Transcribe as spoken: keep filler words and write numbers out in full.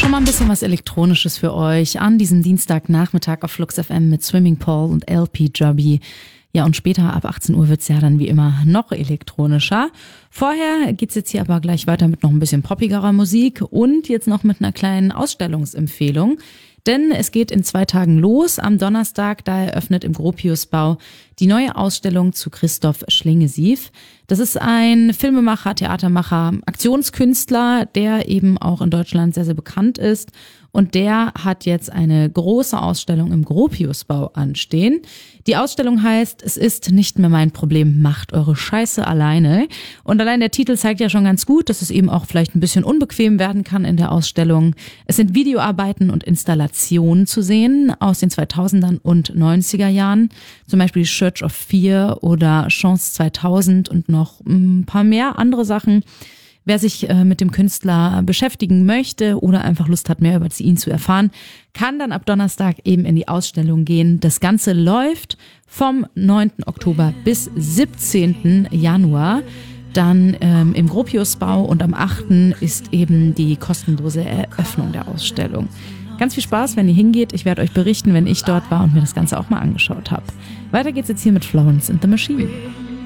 Schon mal ein bisschen was Elektronisches für euch an diesem Dienstagnachmittag auf Flux F M mit Swimming Pool und L P Jobby. Ja, und später ab achtzehn Uhr wird's ja dann wie immer noch elektronischer. Vorher geht's jetzt hier aber gleich weiter mit noch ein bisschen poppigerer Musik und jetzt noch mit einer kleinen Ausstellungsempfehlung. Denn es geht in zwei Tagen los. Am Donnerstag, da eröffnet im Gropiusbau die neue Ausstellung zu Christoph Schlingensief. Das ist ein Filmemacher, Theatermacher, Aktionskünstler, der eben auch in Deutschland sehr, sehr bekannt ist. Und der hat jetzt eine große Ausstellung im Gropiusbau anstehen. Die Ausstellung heißt, es ist nicht mehr mein Problem, macht eure Scheiße alleine. Und allein der Titel zeigt ja schon ganz gut, dass es eben auch vielleicht ein bisschen unbequem werden kann in der Ausstellung. Es sind Videoarbeiten und Installationen zu sehen aus den zweitausendern und neunziger Jahren. Zum Beispiel Church of Fear oder Chance zweitausend und noch ein paar mehr andere Sachen. Wer sich äh, mit dem Künstler beschäftigen möchte oder einfach Lust hat, mehr über ihn zu erfahren, kann dann ab Donnerstag eben in die Ausstellung gehen. Das Ganze läuft vom neunten Oktober bis siebzehnten Januar. Dann ähm, im Gropiusbau und am achten ist eben die kostenlose Eröffnung der Ausstellung. Ganz viel Spaß, wenn ihr hingeht. Ich werde euch berichten, wenn ich dort war und mir das Ganze auch mal angeschaut habe. Weiter geht's jetzt hier mit Florence and the Machine.